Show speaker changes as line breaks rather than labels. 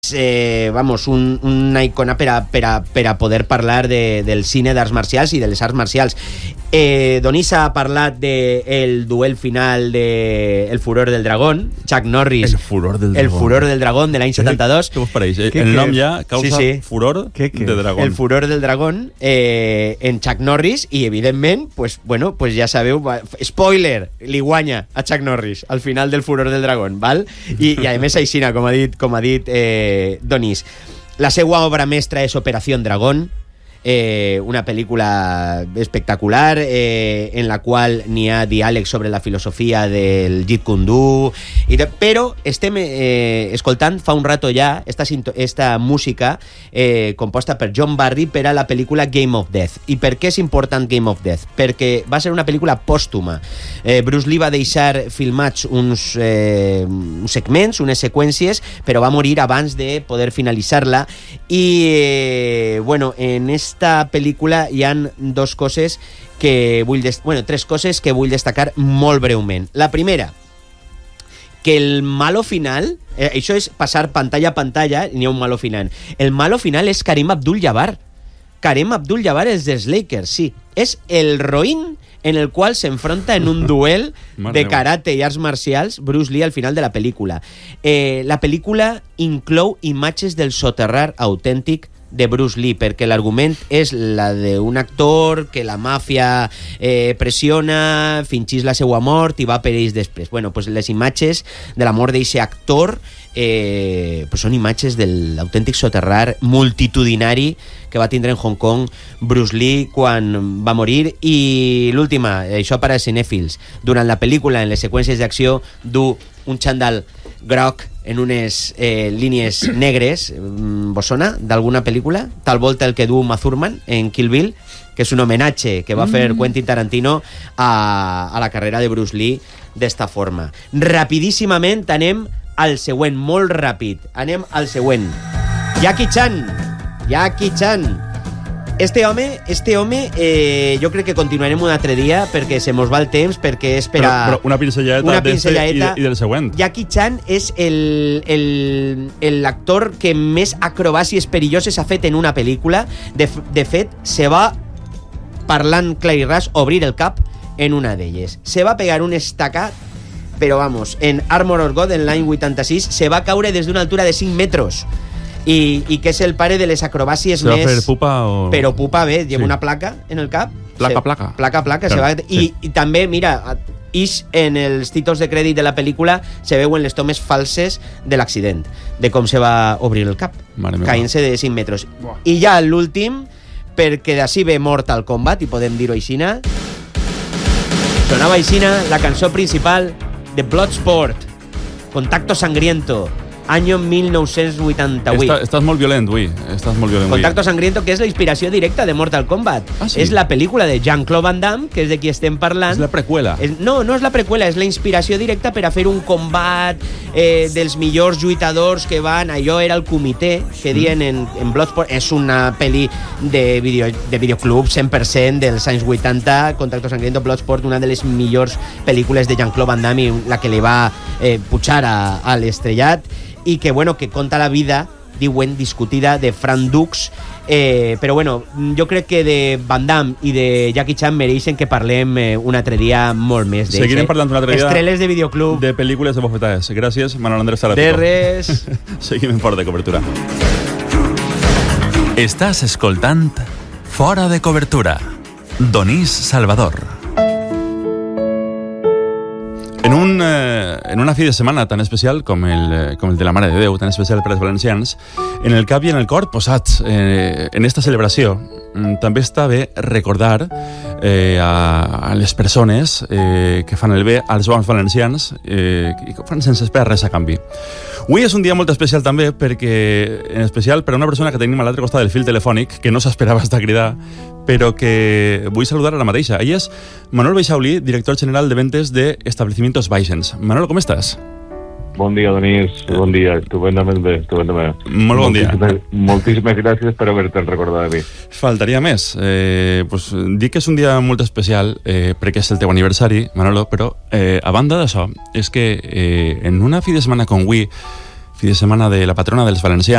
vamos, una icona per a poder parlar del cine d'arts marcials i de les arts marcials. Donís ha parlat del duel final de El furor del dragón, Chuck Norris.
El furor del dragón.
El furor del dragón de l'any 72.
Què vos pareix? El nom ja causa furor de dragón.
El furor del dragón en Chuck Norris i, evidentment, pues ja sabeu, spoiler, li guanya a Chuck Norris al final del furor del dragón, val? I a més, aixina, com ha dit Donís. La seva obra mestra és Operación Dragón, una pel·lícula espectacular en la qual n'hi ha diàleg sobre la filosofia del Jeet Kune Do, però estem escoltant fa un rato ja esta música composta per John Barry per a la pel·lícula Game of Death. I per què és important Game of Death? Perquè va ser una pel·lícula pòstuma. Bruce Lee va deixar filmats uns segments, unes seqüències, però va morir abans de poder finalitzar-la. I en esta pel·lícula hi han tres coses que vull destacar molt breument. La primera, que el malo final, això és passar pantalla a pantalla, n'hi ha un malo final. El malo final és Kareem Abdul-Jabbar. Kareem Abdul-Jabbar és dels Lakers, sí. És el roïn en el qual s'enfronta en un duel de karate i arts marcials Bruce Lee al final de la pel·lícula. La pel·lícula inclou imatges del soterrar autèntic de Bruce Lee, perquè l'argument és la d'un actor que la màfia pressiona, fingís la seva mort i va per ells després. Pues les imatges de la mort d'aquest actor són imatges de l'autèntic soterrar multitudinari que va tindre en Hong Kong Bruce Lee quan va morir. I l'última, això per a cinèfils, durant la pel·lícula, en les seqüències d'acció, du un xandall groc en unes línies negres. Vos sona d'alguna pel·lícula? Tal volta el que du Uma Thurman en Kill Bill, que és un homenatge que va fer Quentin Tarantino a la carrera de Bruce Lee d'esta forma. Rapidíssimament anem al següent, molt ràpid. Anem al següent. Jackie Chan. Este home, jo crec que continuarem un altre dia perquè se mos va el temps, perquè és per a...
Però una pinzelladeta i del següent.
Jackie Chan és l'actor que més acrobàcies perilloses ha fet en una pel·lícula. De fet, se va, parlant clar i ras, obrir el cap en una d'elles. Se va pegar un estacat, però vamos, en Armored God, en l'any 86, se va caure des d'una altura de 5 metres. I que és el pare de les acrobàcies més...
Se va fer pupa o...?
Però pupa, bé, lleva una placa en el cap.
Placa.
Placa. Se va... I també, mira, en els títols de crèdit de la pel·lícula se veuen les tomes falses de l'accident, de com se va obrir el cap, caient-se de 5 metres. I ja l'últim, perquè d'ací ve Mortal Kombat, i podem dir-ho aixina, sonava aixina la cançó principal de Bloodsport, Contacto Sangriento, año 1988.
Estàs molt violent, avui.
Contacto Sangriento, que és la inspiració directa de Mortal Kombat.
Sí?
És la pel·lícula de Jean-Claude Van Damme, que és de qui estem parlant.
És la preqüela.
No és la preqüela, és la inspiració directa per a fer un combat dels millors lluitadors que van... Allò era el comitè, que diuen en Bloodsport. És una pel·li de videoclub 100% dels anys 80. Contacto Sangriento, Bloodsport, una de les millors pel·lícules de Jean-Claude Van Damme i la que li va pujar a l'estrellat. I que, que conta la vida, diuen, discutida de Frank Dux, però jo crec que de Van Damme i de Jackie Chan mereixen que parlem un altre dia molt més d'ells.
Seguirem parlant un altre dia
estreles de videoclub,
de pel·lícules de bofetades. Gràcies, Manuel Andrés Taráfico.
De res.
Seguim en Fora de Cobertura.
Estàs escoltant Fora de Cobertura. Donís Salvador.
En una fi de setmana tan especial com el de la Mare de Déu, tan especial per als valencians, en el cap i en el cor posats en esta celebració, també està bé recordar a les persones que fan el bé als bons valencians i que fan sense esperar res a canvi. Avui és un dia molt especial també perquè, en especial per a una persona que tenim a l'altre costat del fil telefònic, que no s'esperava estar a cridar, però que vull saludar ara mateixa. Ell és Manuel Baixaulí, director general de ventes d'Establecimientos Baixens. Manuel, com estàs?
Bon dia, Donís. Bon dia. Estupendament bé.
Molt bon dia.
Moltíssimes gràcies per haver-te'n recordat de mi.
Faltaria més. Dic que és un dia molt especial perquè és el teu aniversari, Manolo, però a banda d'això, és que en una fi de setmana com avui, fi de setmana de la patrona dels valencians,